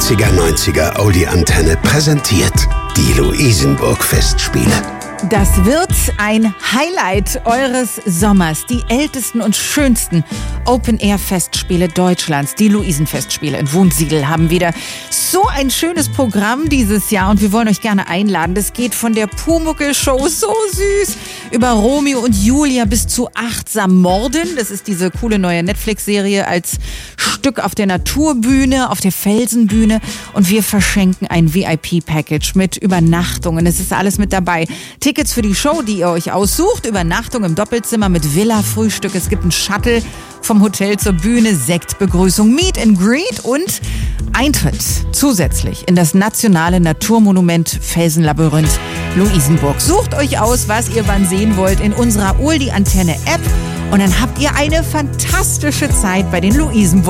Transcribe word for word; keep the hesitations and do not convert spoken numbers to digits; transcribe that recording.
achtziger neunziger Oldie-Antenne präsentiert die Luisenburg-Festspiele. Das wird ein Highlight eures Sommers. Die ältesten und schönsten Open-Air-Festspiele Deutschlands, die Luisenfestspiele in Wunsiedel, haben wieder so ein schönes Programm dieses Jahr und wir wollen euch gerne einladen. Das geht von der Pumuckl-Show, so süß, über Romeo und Julia bis zu Achtsam Morden. Das ist diese coole neue Netflix-Serie als Stück auf der Naturbühne, auf der Felsenbühne, und wir verschenken ein V I P-Package mit Übernachtungen. Es ist alles mit dabei. Tickets für die Show, die ihr euch aussucht, Übernachtung im Doppelzimmer mit Villa-Frühstück. Es gibt einen Shuttle vom Hotel zur Bühne, Sektbegrüßung, Meet and Greet und Eintritt zusätzlich in das nationale Naturmonument Felsenlabyrinth Luisenburg. Sucht euch aus, was ihr wann sehen wollt in unserer Oldie-Antenne-App und dann habt ihr eine fantastische Zeit bei den Luisenburg.